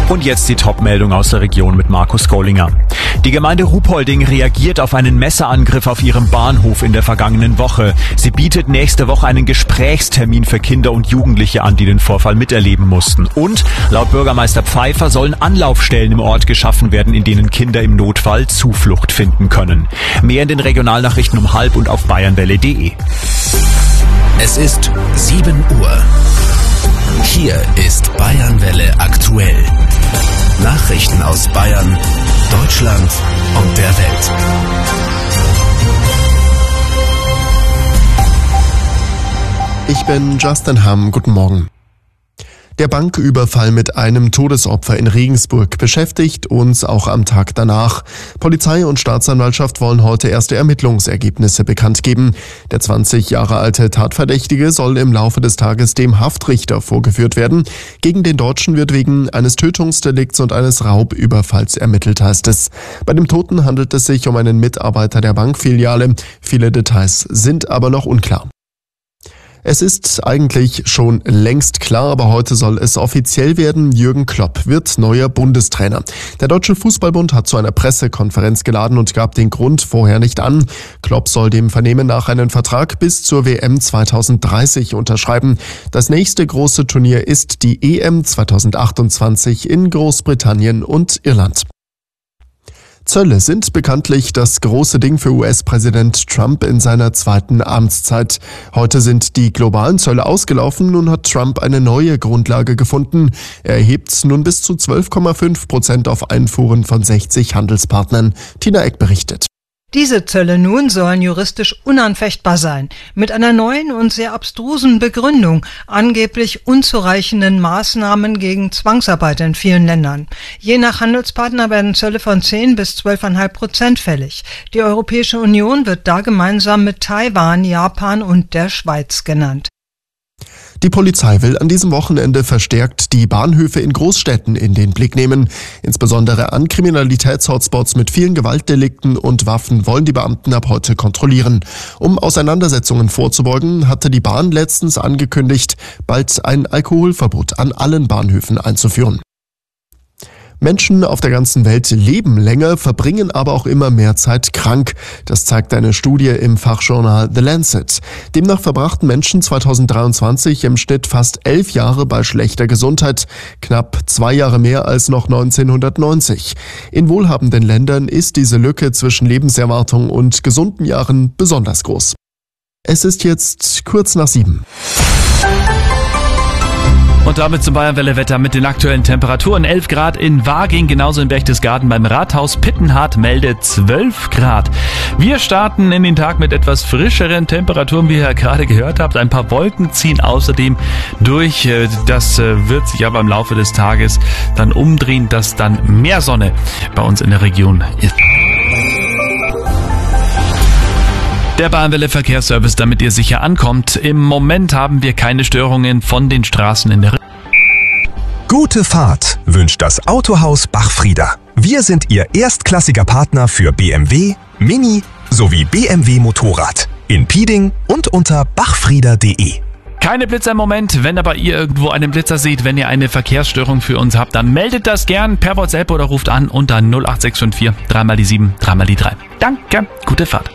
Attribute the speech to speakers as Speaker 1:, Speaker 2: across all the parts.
Speaker 1: Und jetzt die Top-Meldung aus der Region mit Markus Gollinger. Die Gemeinde Ruhpolding reagiert auf einen Messerangriff auf ihrem Bahnhof in der vergangenen Woche. Sie bietet nächste Woche einen Gesprächstermin für Kinder und Jugendliche an, die den Vorfall miterleben mussten. Und laut Bürgermeister Pfeiffer sollen Anlaufstellen im Ort geschaffen werden, in denen Kinder im Notfall Zuflucht finden können. Mehr in den Regionalnachrichten um 12:30 und auf bayernwelle.de.
Speaker 2: Es ist 7 Uhr. Hier ist Bayernwelle aktuell. Nachrichten aus Bayern, Deutschland und der Welt.
Speaker 3: Ich bin Justin Hamm. Guten Morgen. Der Banküberfall mit einem Todesopfer in Regensburg beschäftigt uns auch am Tag danach. Polizei und Staatsanwaltschaft wollen heute erste Ermittlungsergebnisse bekannt geben. Der 20 Jahre alte Tatverdächtige soll im Laufe des Tages dem Haftrichter vorgeführt werden. Gegen den Deutschen wird wegen eines Tötungsdelikts und eines Raubüberfalls ermittelt, heißt es. Bei dem Toten handelt es sich um einen Mitarbeiter der Bankfiliale. Viele Details sind aber noch unklar. Es ist eigentlich schon längst klar, aber heute soll es offiziell werden. Jürgen Klopp wird neuer Bundestrainer. Der Deutsche Fußballbund hat zu einer Pressekonferenz geladen und gab den Grund vorher nicht an. Klopp soll dem Vernehmen nach einen Vertrag bis zur WM 2030 unterschreiben. Das nächste große Turnier ist die EM 2028 in Großbritannien und Irland. Zölle sind bekanntlich das große Ding für US-Präsident Trump in seiner zweiten Amtszeit. Heute sind die globalen Zölle ausgelaufen, nun hat Trump eine neue Grundlage gefunden. Er erhebt nun bis zu 12,5% auf Einfuhren von 60 Handelspartnern. Tina Eck berichtet.
Speaker 4: Diese Zölle nun sollen juristisch unanfechtbar sein, mit einer neuen und sehr abstrusen Begründung, angeblich unzureichenden Maßnahmen gegen Zwangsarbeit in vielen Ländern. Je nach Handelspartner werden Zölle von 10 bis 12,5% fällig. Die Europäische Union wird da gemeinsam mit Taiwan, Japan und der Schweiz genannt.
Speaker 3: Die Polizei will an diesem Wochenende verstärkt die Bahnhöfe in Großstädten in den Blick nehmen. Insbesondere an Kriminalitätshotspots mit vielen Gewaltdelikten und Waffen wollen die Beamten ab heute kontrollieren. Um Auseinandersetzungen vorzubeugen, hatte die Bahn letztens angekündigt, bald ein Alkoholverbot an allen Bahnhöfen einzuführen. Menschen auf der ganzen Welt leben länger, verbringen aber auch immer mehr Zeit krank. Das zeigt eine Studie im Fachjournal The Lancet. Demnach verbrachten Menschen 2023 im Schnitt fast 11 Jahre bei schlechter Gesundheit, knapp 2 Jahre mehr als noch 1990. In wohlhabenden Ländern ist diese Lücke zwischen Lebenserwartung und gesunden Jahren besonders groß. Es ist jetzt kurz nach 7.
Speaker 5: Und damit zum Bayernwelle-Wetter mit den aktuellen Temperaturen. 11 Grad in Waging, genauso in Berchtesgaden beim Rathaus. Pittenhardt meldet 12 Grad. Wir starten in den Tag mit etwas frischeren Temperaturen, wie ihr ja gerade gehört habt. Ein paar Wolken ziehen außerdem durch. Das wird sich aber im Laufe des Tages dann umdrehen, dass dann mehr Sonne bei uns in der Region ist. Der Bayernwelle-Verkehrsservice, damit ihr sicher ankommt. Im Moment haben wir keine Störungen von den Straßen in der Region.
Speaker 6: Gute Fahrt wünscht das Autohaus Bachfrieder. Wir sind Ihr erstklassiger Partner für BMW, Mini sowie BMW Motorrad. In Pieding und unter bachfrieder.de.
Speaker 5: Keine Blitzer im Moment, wenn aber ihr irgendwo einen Blitzer seht, wenn ihr eine Verkehrsstörung für uns habt, dann meldet das gern per WhatsApp oder ruft an unter 08654 3 die 7 3 die 3. Danke, gute Fahrt.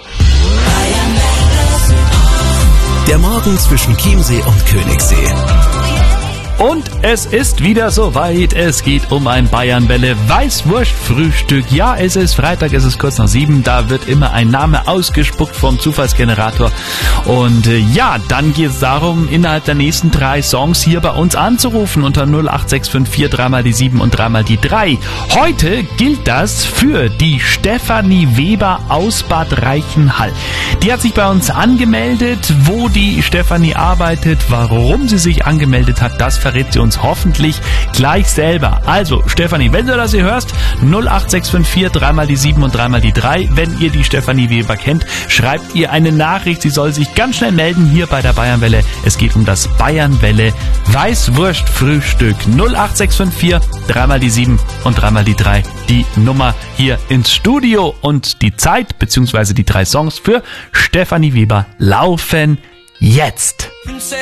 Speaker 2: Der Morgen zwischen Chiemsee und Königssee.
Speaker 5: Und es ist wieder soweit. Es geht um ein Bayernwelle Weißwurst-Frühstück. Ja, es ist Freitag, es ist kurz nach 7. Da wird immer ein Name ausgespuckt vom Zufallsgenerator. Und ja, dann geht es darum, innerhalb der nächsten 3 Songs hier bei uns anzurufen unter 08654 3 die 7 und 3 die 3. Heute gilt das für die Stefanie Weber aus Bad Reichenhall. Die hat sich bei uns angemeldet. Wo die Stefanie arbeitet, warum sie sich angemeldet hat, das verrät sie uns hoffentlich gleich selber. Also, Stefanie, wenn du das hier hörst, 08654 3 die 7 und 3 die 3. Wenn ihr die Stefanie Weber kennt, schreibt ihr eine Nachricht. Sie soll sich ganz schnell melden hier bei der Bayernwelle. Es geht um das Bayernwelle Weißwurst-Frühstück. 08654 3 die 7 und 3 die 3. Die Nummer hier ins Studio und die Zeit bzw. die 3 Songs für Stefanie Weber laufen jetzt.